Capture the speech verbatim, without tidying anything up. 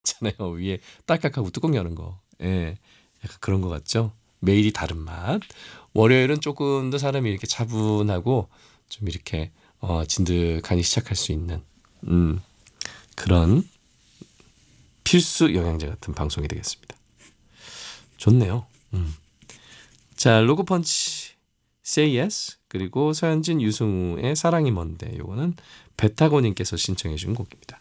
있잖아요. 위에 딸깍하고 뚜껑 여는 거. 예. 약간 그런 것 같죠? 매일이 다른 맛. 월요일은 조금 더 사람이 이렇게 차분하고 좀 이렇게 어, 진득하니 시작할 수 있는 음, 그런 필수 영양제 같은 방송이 되겠습니다. 좋네요. 음. 자, 로고펀치 Say Yes 그리고 서현진 유승우의 사랑이 뭔데 요거는 베타고님께서 신청해 주신 곡입니다.